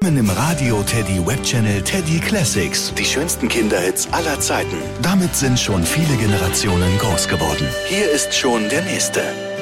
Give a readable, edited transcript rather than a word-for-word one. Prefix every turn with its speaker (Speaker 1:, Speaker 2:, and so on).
Speaker 1: Im Radio Teddy Webchannel Teddy Classics. Die schönsten Kinderhits aller Zeiten. Damit sind schon viele Generationen groß geworden. Hier ist schon der nächste.